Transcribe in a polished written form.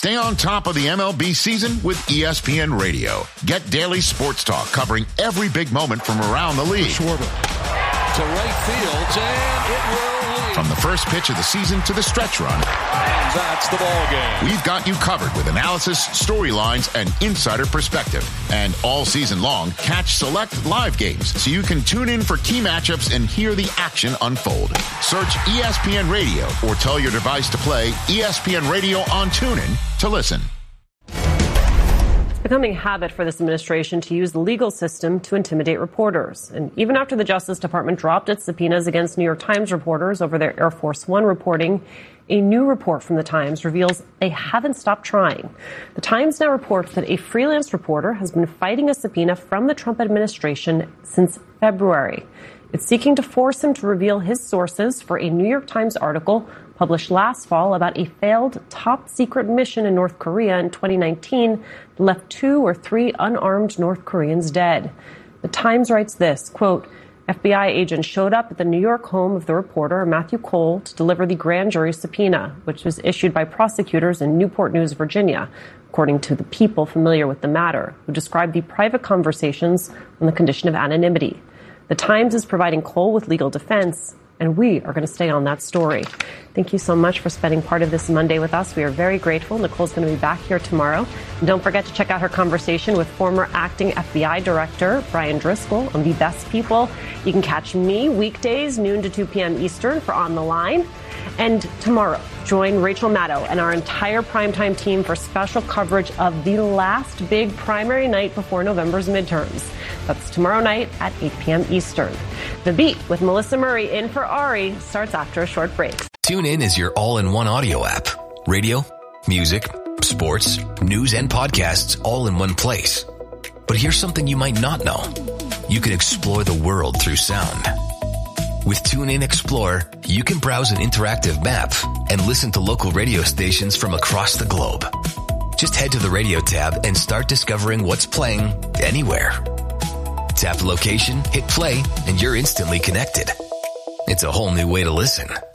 Stay on top of the MLB season with ESPN Radio. Get daily sports talk covering every big moment from around the league. To right field, and it will leave. From the first pitch of the season to the stretch run. And that's the ball game. We've got you covered with analysis, storylines, and insider perspective. And all season long, catch select live games so you can tune in for key matchups and hear the action unfold. Search ESPN Radio or tell your device to play ESPN Radio on TuneIn to listen. Becoming a habit for this administration to use the legal system to intimidate reporters. And even after the Justice Department dropped its subpoenas against New York Times reporters over their Air Force One reporting, a new report from the Times reveals they haven't stopped trying. The Times now reports that a freelance reporter has been fighting a subpoena from the Trump administration since February. It's seeking to force him to reveal his sources for a New York Times article published last fall about a failed top-secret mission in North Korea in 2019 that left 2 or 3 unarmed North Koreans dead. The Times writes this, quote, FBI agents showed up at the New York home of the reporter, Matthew Cole, to deliver the grand jury subpoena, which was issued by prosecutors in Newport News, Virginia, according to the people familiar with the matter, who described the private conversations on the condition of anonymity. The Times is providing Cole with legal defense, and we are going to stay on that story. Thank you so much for spending part of this Monday with us. We are very grateful. Nicole's going to be back here tomorrow. And don't forget to check out her conversation with former acting FBI Director Brian Driscoll on The Best People. You can catch me weekdays, noon to 2 p.m. Eastern for On the Line. And tomorrow, join Rachel Maddow and our entire primetime team for special coverage of the last big primary night before November's midterms. That's tomorrow night at 8 p.m. Eastern. The Beat with Melissa Murray in for Ari starts after a short break. TuneIn is your all-in-one audio app. Radio, music, sports, news, and podcasts all in one place. But here's something you might not know. You can explore the world through sound. With TuneIn Explore, you can browse an interactive map and listen to local radio stations from across the globe. Just head to the radio tab and start discovering what's playing anywhere. Tap location, hit play, and you're instantly connected. It's a whole new way to listen.